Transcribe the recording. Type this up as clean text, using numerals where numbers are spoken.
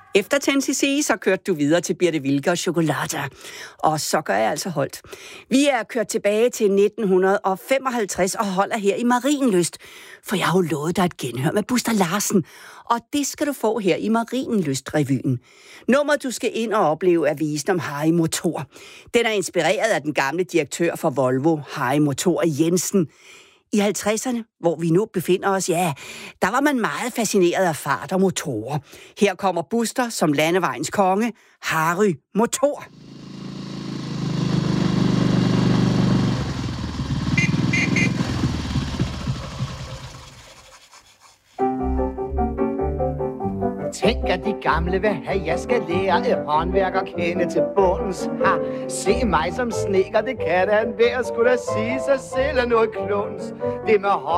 Efter Tennessee, så kørte du videre til Birte Wilke og Chokolata. Og så gør jeg altså holdt. Vi er kørt tilbage til 1955 og holder her i Marienlyst. For jeg har jo lovet dig et genhør med Buster Larsen. Og det skal du få her i Marienlyst-revyen. Nummeret, du skal ind og opleve, er visen om Harry Motor. Den er inspireret af den gamle direktør for Volvo, Harry Motor Jensen. I 50'erne, hvor vi nu befinder os, ja, der var man meget fascineret af fart og motorer. Her kommer Buster som landevejens konge, Harry Motor. Tænk, at de gamle vil have, jeg skal lære et håndværk at kende til bundens. Ha, se mig som snedker, det kan da en hver, skulle da sige sig selv er noget kluns. Det med